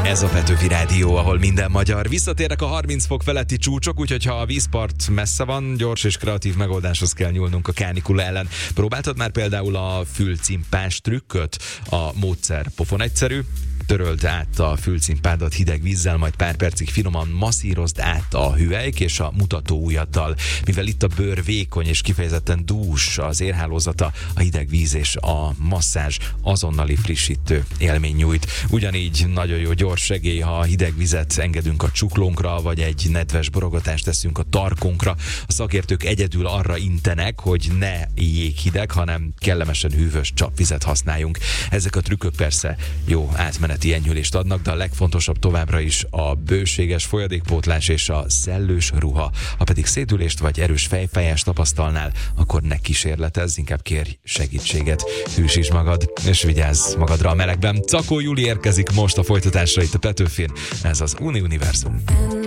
Ez a Petőfi Rádió, ahol minden magyar. Visszatérnek a 30 fok feletti csúcsok, úgyhogy ha a vízpart messze van, gyors és kreatív megoldáshoz kell nyúlnunk a kánikula ellen. Próbáltad már például a fülcimpás trükköt? A módszer pofon egyszerű. Töröld át a fülcimpádat hideg vízzel, majd pár percig finoman masszírozd át a hüvelyk és a mutatóujjaddal. Mivel itt a bőr vékony és kifejezetten dús az érhálózata, a hideg víz és a masszázs azonnali frissítő élmény nyújt. Ugyanígy nagyon jó gyors segély, ha hideg vizet engedünk a csuklónkra, vagy egy nedves borogatást teszünk a tarkónkra. A szakértők egyedül arra intenek, hogy ne jéghideg, hanem kellemesen hűvös csapvizet használjunk. Ezek a trükkök persze jó átmeneti enyhülést adnak, de a legfontosabb továbbra is a bőséges folyadékpótlás és a szellős ruha. Ha pedig szédülést vagy erős fejfájást tapasztalnál, akkor ne kísérletezz, inkább kérj segítséget. Hűsítsd magad, és vigyázz magadra a melegben. Czakó Júli érkezik most a folytatásra itt a Petőfin. Ez az Univerzum.